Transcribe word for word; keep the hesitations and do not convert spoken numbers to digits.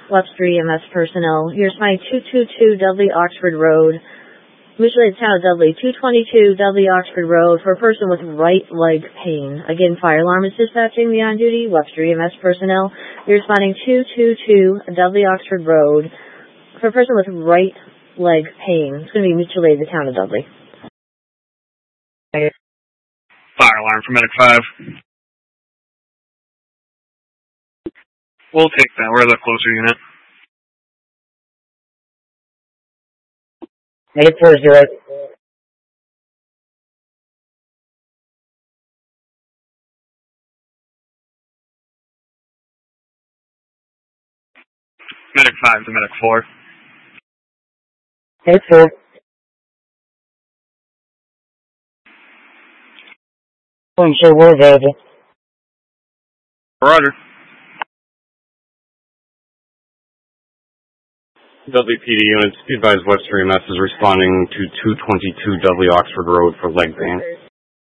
Webster E M S personnel. You're responding two two two Dudley Oxford Road. Mutually the town of Dudley, two twenty-two Dudley Oxford Road for a person with right leg pain. Again, fire alarm is dispatching the on duty. Webster E M S personnel. You're responding two two two Dudley Oxford Road for a person with right leg pain. It's going to be mutually the town of Dudley. Fire alarm for Medic five. We'll take that. We're the closer unit. Medic four zero. Medic five to Medic four. Medic four. Point show we're available. Roger. Dudley P D units, be advised Webster E M S is responding to two twenty-two Dudley Oxford Road for leg pain.